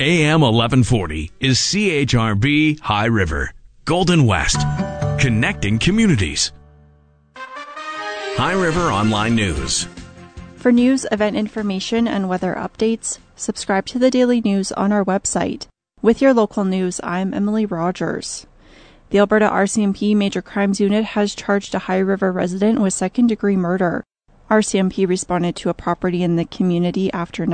AM 1140 is CHRB High River, Golden West, connecting communities. High River Online News. For news, event information, and weather updates, subscribe to the daily news on our website. With your local news, I'm Emily Rogers. The Alberta RCMP Major Crimes Unit has charged a High River resident with second-degree murder. RCMP responded to a property in the community after